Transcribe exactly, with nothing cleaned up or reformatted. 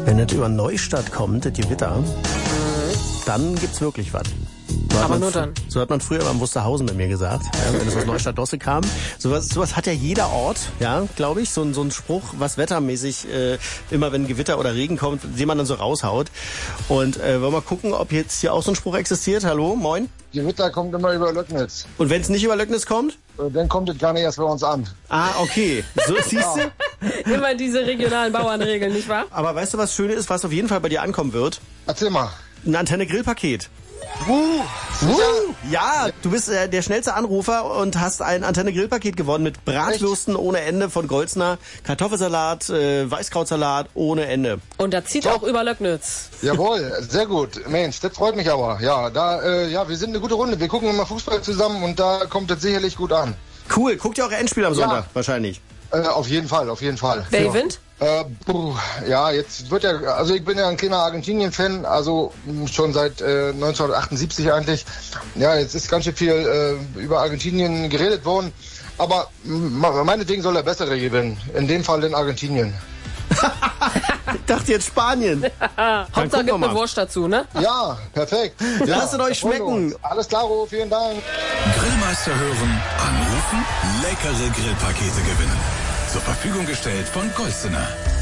Wenn es über Neustadt kommt, das Gewitter, dann gibt's wirklich was. So Aber man, nur dann. So hat man früher beim Wusterhausen mit mir gesagt, ja, wenn es aus Neustadt-Dosse kam. Sowas, sowas hat ja jeder Ort, ja, glaube ich. So, ein- so ein Spruch, was wettermäßig äh, immer, wenn Gewitter oder Regen kommt, den man dann so raushaut. Und äh, wollen wir mal gucken, ob jetzt hier auch so ein Spruch existiert. Hallo, moin. Gewitter kommt immer über Löcknitz. Und wenn es nicht über Löcknitz kommt? Äh, Dann kommt es gar nicht erst bei uns an. Ah, okay. So, siehst du? Immer diese regionalen Bauernregeln, nicht wahr? Aber weißt du, was Schönes ist, was auf jeden Fall bei dir ankommen wird? Erzähl mal. Ein Antenne-Grill-Paket. Uh, Uh, ja, du bist äh, der schnellste Anrufer und hast ein Antenne-Grill-Paket gewonnen mit Bratwürsten ohne Ende von Golzner, Kartoffelsalat, äh, Weißkrautsalat ohne Ende. Und das zieht Top. auch über Löcknitz. Jawohl, sehr gut. Mensch, das freut mich aber. Ja, da, äh, ja, wir sind eine gute Runde. Wir gucken immer Fußball zusammen und da kommt das sicherlich gut an. Cool, guckt ihr auch Endspiel am Sonntag wahrscheinlich. Äh, auf jeden Fall, auf jeden Fall. Wer ja. gewinnt? Äh, puh, ja, jetzt wird ja, also ich bin ja ein kleiner Argentinien-Fan, also mh, schon seit äh, neunzehnhundertachtundsiebzig eigentlich. Ja, jetzt ist ganz schön viel äh, über Argentinien geredet worden, aber mh, meinetwegen soll der Bessere gewinnen. In dem Fall in Argentinien. Ich dachte jetzt Spanien. Hauptsache gucken wir gibt mal. eine Wurst dazu, ne? Ja, perfekt. Ja, Lasst es euch freuen wir schmecken. uns. Alles klaro, vielen Dank. Grillmeister hören, anrufen, leckere Grillpakete gewinnen. Zur Verfügung gestellt von Golstener.